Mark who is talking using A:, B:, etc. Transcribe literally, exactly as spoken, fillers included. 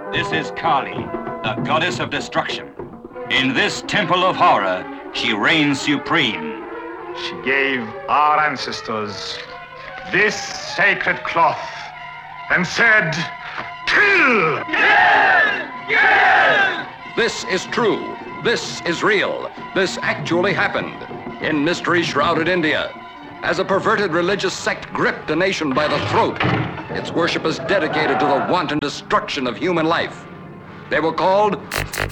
A: This is Kali, the goddess of destruction. In this temple of horror, she reigns supreme.
B: She gave our ancestors this sacred cloth and said, kill!
C: Kill! Kill!
D: This is true. This is real. This actually happened in mystery-shrouded India. As a perverted religious sect gripped a nation by the throat, its worship is dedicated to the wanton destruction of human life. They were called